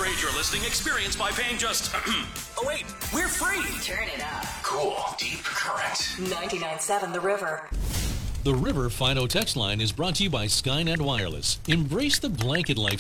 Upgrade your listening experience by paying just... oh, wait, we're free. Turn it up. Cool. Deep current. 99.7 The River. The River Fido text line is brought to you by Skynet Wireless. Embrace the blanket life